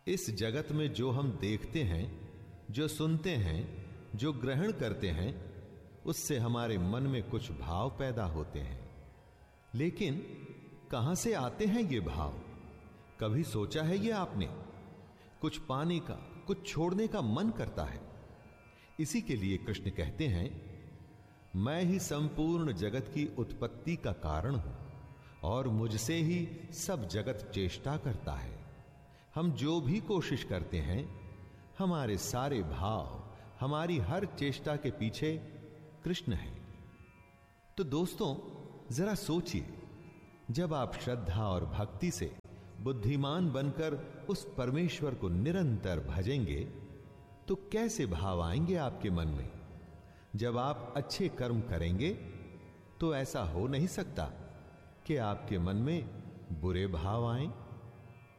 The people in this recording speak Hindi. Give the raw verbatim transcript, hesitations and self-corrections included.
इस जगत में जो हम देखते हैं, जो सुनते हैं, जो ग्रहण करते हैं, उससे हमारे मन में कुछ भाव पैदा होते हैं। लेकिन कहां से आते हैं ये भाव? कभी सोचा है ये आपने? कुछ पाने का, कुछ छोड़ने का मन करता है। इसी के लिए कृष्ण कहते हैं, मैं ही संपूर्ण जगत की उत्पत्ति का कारण हूं और मुझसे ही सब जगत चेष्टा करता है। हम जो भी कोशिश करते हैं, हमारे सारे भाव, हमारी हर चेष्टा के पीछे कृष्ण है। तो दोस्तों, जरा सोचिए, जब आप श्रद्धा और भक्ति से बुद्धिमान बनकर उस परमेश्वर को निरंतर भजेंगे, तो कैसे भाव आएंगे आपके मन में? जब आप अच्छे कर्म करेंगे तो ऐसा हो नहीं सकता कि आपके मन में बुरे भाव आएं।